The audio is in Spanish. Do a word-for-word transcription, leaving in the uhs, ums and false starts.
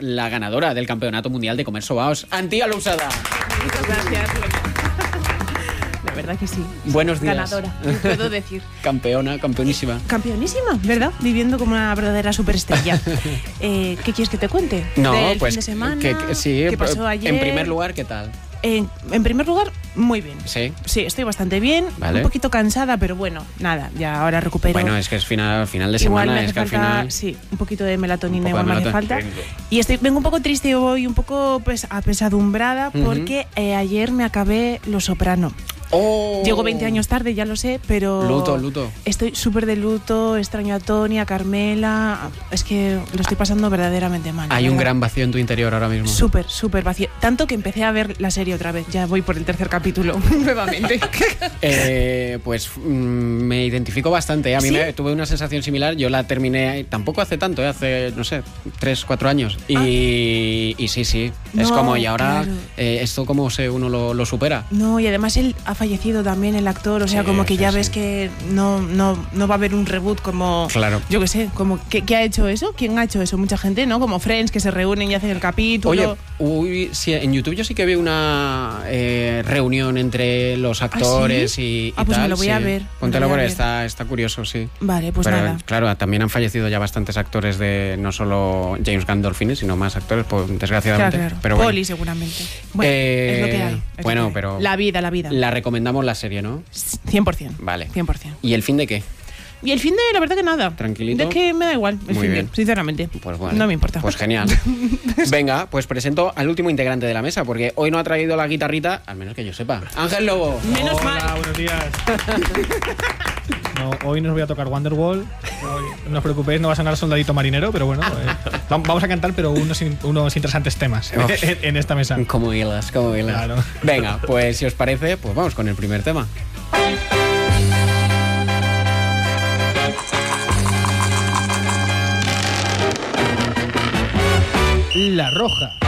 la ganadora del Campeonato Mundial de Comer Sobaos, Antía Lousada. Muchas gracias. La verdad que sí. Buenos días. Ganadora, puedo decir. Campeona, campeonísima. Campeonísima, ¿verdad? Viviendo como una verdadera superestrella. eh, ¿Qué quieres que te cuente? No, ¿Del pues fin de semana? que, que- sí, ¿Qué pasó ayer? En primer lugar, ¿qué tal? En, en primer lugar, muy bien. Sí. Sí, estoy bastante bien. Vale. Un poquito cansada, pero bueno, nada, ya ahora recupero. Bueno, es que es final, final de Igual semana, me hace es que falta, al final... sí, un poquito de melatonina Un poco igual de me hace falta. melatonina. Y estoy, vengo un poco triste hoy, un poco pues, apesadumbrada, Ujú. porque eh, ayer me acabé Los Soprano. ¡Oh! Llego veinte años tarde, ya lo sé, pero... Luto, luto. Estoy súper de luto, extraño a Tony, a Carmela... Es que lo estoy pasando verdaderamente mal. Hay un ¿verdad? gran vacío en tu interior ahora mismo. Súper, súper vacío. Tanto que empecé a ver la serie otra vez. Ya voy por el tercer capítulo nuevamente. Eh, pues mm, me identifico bastante. ¿eh? A mí ¿Sí? me, tuve una sensación similar. Yo la terminé tampoco hace tanto, ¿eh? hace, no sé, tres, cuatro años. Y, y sí, sí. es No, como, y ahora, claro. eh, esto cómo se uno lo, lo supera. No, y además él ha fallecido también, el actor. O sea, Sí, como que sí, ya sí. ves que no, no, no va a haber un reboot como... Claro. Yo qué sé, como ¿qué, ¿qué ha hecho eso? ¿Quién ha hecho eso? Mucha gente, ¿no? Como Friends, que se reúnen y hacen el capítulo. Oye, uy, sí, en YouTube yo sí que vi una eh, reunión entre los actores ¿sí? y, y Ah, pues tal. me lo voy a sí. ver, me Póntelo lo voy a por ahí, ver. está, está curioso, sí. Vale, pues Pero nada. claro, también han fallecido ya bastantes actores de no solo James Gandolfini, sino más actores, pues, desgraciadamente. Claro, claro. Pero bueno, Poli, seguramente. Bueno, Eh, es lo que hay. es bueno, lo que hay. pero- La vida, la vida. la recomendamos la serie, ¿no? cien por ciento. Vale. cien por ciento. ¿Y el fin de qué? Y el fin de, la verdad que nada. ¿Tranquilito? Es que me da igual el Muy fin bien. de, sinceramente. Pues bueno. No me importa. Pues genial. Venga, pues presento al último integrante de la mesa, porque hoy no ha traído la guitarrita, al menos que yo sepa. Ángel Lobo. Menos Hola, mal. buenos días. No, hoy nos voy a tocar Wonderwall. Hoy, no os preocupéis, no va a sonar Soldadito Marinero, pero bueno, eh, va- vamos a cantar, pero unos, in- unos interesantes temas en, en- en esta mesa. Como hilas, como hilas. Claro. Venga, pues si os parece, pues vamos con el primer tema. La Roja.